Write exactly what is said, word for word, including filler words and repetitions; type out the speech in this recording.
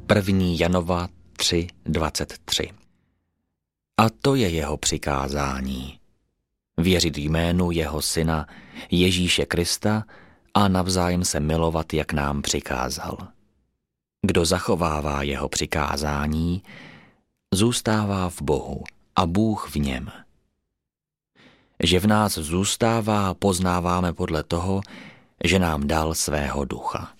první Janova tři dvacet tři. A to je jeho přikázání. Věřit jménu jeho syna Ježíše Krista a navzájem se milovat, jak nám přikázal. Kdo zachovává jeho přikázání, zůstává v Bohu a Bůh v něm. Že v nás zůstává, poznáváme podle toho, že nám dal svého ducha.